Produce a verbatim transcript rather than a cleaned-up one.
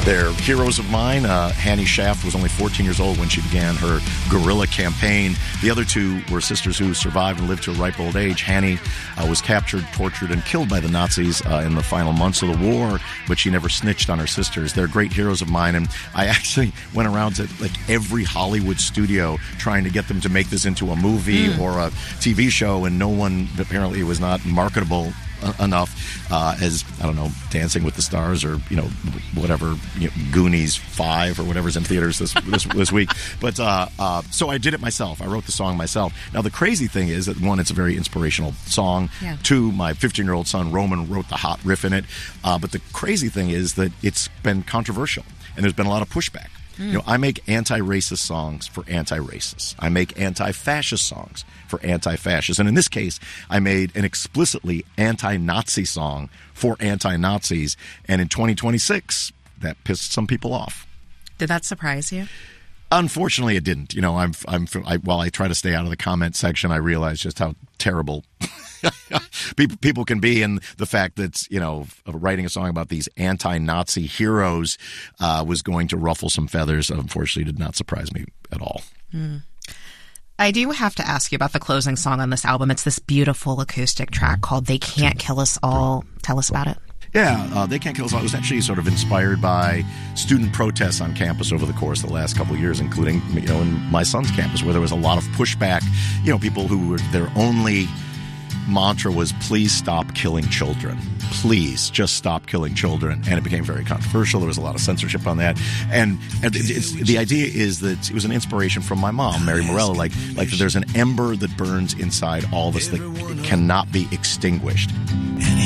They're heroes of mine. Uh, Hanny Schaft was only fourteen years old when she began her guerrilla campaign. The other two were sisters who survived and lived to a ripe old age. Hanny uh, was captured, tortured, and killed by the Nazis uh, in the final months of the war, but she never snitched on her sisters. They're great heroes of mine, and I actually went around to like every Hollywood studio trying to get them to make this into a movie mm. or a T V show, and no one apparently was not marketable enough uh, as, I don't know, Dancing with the Stars or, you know, whatever, you know, Goonies five or whatever's in theaters this this, this week. But uh, uh, so I did it myself. I wrote the song myself. Now, the crazy thing is that, one, it's a very inspirational song. Yeah. Two, my fifteen-year-old son, Roman, wrote the hot riff in it. Uh, but the crazy thing is that it's been controversial, and there's been a lot of pushback. Mm. You know, I make anti-racist songs for anti-racists. I make anti-fascist songs for anti-fascists. And in this case, I made an explicitly anti-Nazi song for anti-Nazis. And in twenty twenty-six, that pissed some people off. Did that surprise you? Unfortunately, it didn't. You know, I'm, I'm, I, while I try to stay out of the comment section, I realize just how terrible people, people can be, and the fact that, you know, writing a song about these anti-Nazi heroes uh, was going to ruffle some feathers, unfortunately, did not surprise me at all. Mm. I do have to ask you about the closing song on this album. It's this beautiful acoustic track called They Can't Kill Us All. Tell us about it. Yeah, uh, They Can't Kill Us All. It was actually sort of inspired by student protests on campus over the course of the last couple of years, including, you know, in my son's campus, where there was a lot of pushback. You know, people who were, their only mantra was, please stop killing children. Please just stop killing children. And it became very controversial. There was a lot of censorship on that. And, and it's, the idea is that it was an inspiration from my mom, Mary Morello, like, like there's an ember that burns inside all of us that cannot be extinguished.